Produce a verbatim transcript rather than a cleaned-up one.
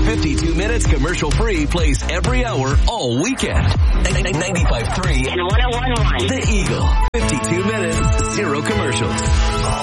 fifty-two minutes commercial-free plays every hour all weekend. ninety-five point three and one oh one point one. The Eagle.